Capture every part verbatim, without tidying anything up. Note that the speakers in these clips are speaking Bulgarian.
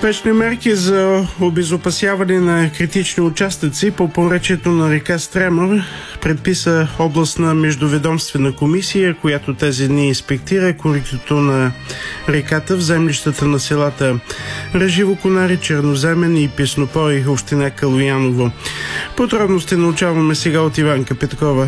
Спешни мерки за обезопасяване на критични участъци по поречието на река Стремор предписа областна междуведомствена комисия, която тези дни инспектира коритото на реката в землищата на селата Ръжево, Конаре, Черноземен и Песнопой, община Калояново. Подробности научаваме сега от Иванка Петкова.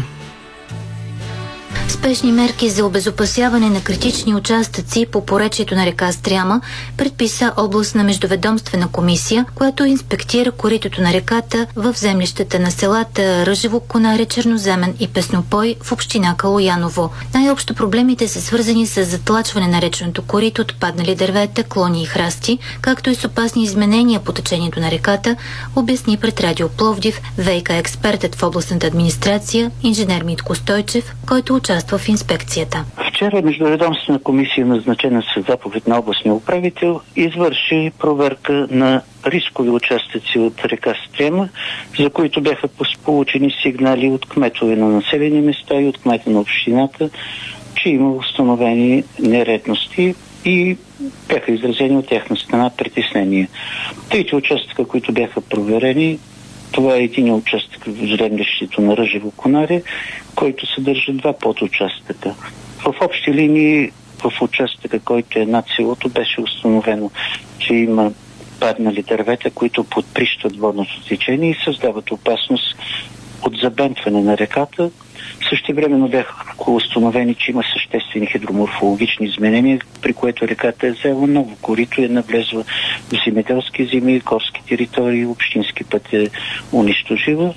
Спешни мерки за обезопасяване на критични участъци по поречието на река Стряма предписа областна междуведомствена комисия, която инспектира коритото на реката в землищата на селата Ръжево, Конаре, Черноземен и Песнопой в община Калояново. Най-общо проблемите са свързани с затлачване на речното корито от паднали дървета, клони и храсти, както и с опасни изменения по течението на реката, обясни пред Радио Пловдив ВиК експертът в областната администрация инженер Митко Стойчев, който участва в инспекцията. Вчера междуведомствена комисия, назначена с заповед на областния управител, извърши проверка на рискови участъци от река Стрема, за които бяха получени сигнали от кметове на населени места и от кмета на общината, че има установени нередности и бяха изразени от тяхна страна притеснения. Трите участъка, които бяха проверени, това е един участък в землището на Ръжево, Конаре, който съдържа два подучастъка. В общи линии в участъка, който е над селото, беше установено, че има паднали дървета, които подприщат водното течение и създават опасност от забентване на реката. Същевременно бяха установени, че има съществени хидроморфологични изменения, при което реката е взела ново корито и е навлезла в земеделски земи, горски територии, общински път е унищожила.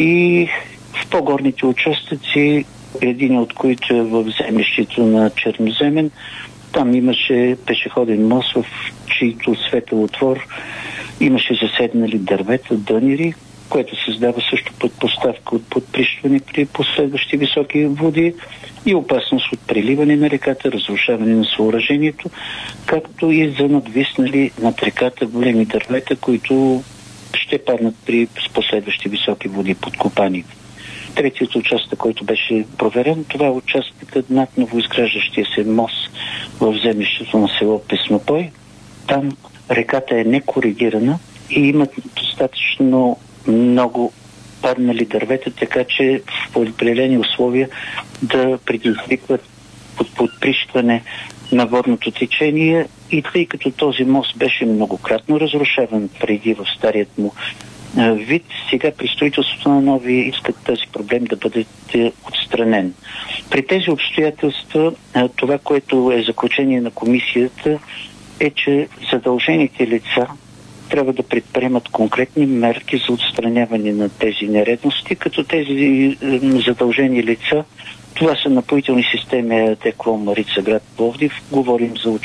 И в по-горните участъци, един от които е в землището на Черноземен, там имаше пешеходен мост, в чийто светъл отвор имаше заседнали дървета, дънири, което създава също предпоставка от подприщване при последващи високи води и опасност от преливане на реката, разрушаване на съоръжението, както и за надвиснали над реката големи дървета, които ще паднат при последващи високи води, подкопани. Третият участък, който беше проверен, това е участъкът над новоизграждащия се мост в землището на село Песнопой. Там реката е некоригирана и има достатъчно много паднали дървета, така че в определени условия да предизвикват под подприщване на водното течение, и тъй като този мост беше многократно разрушаван преди в старият му вид, сега при строителството на нови искат този проблем да бъде отстранен. При тези обстоятелства това, което е заключение на комисията, е, че задължените лица трябва да предприемат конкретни мерки за отстраняване на тези нередности, като тези задължени лица, това са Напоителни системи ЕАД Клон Марица, град Пловдив. Говорим за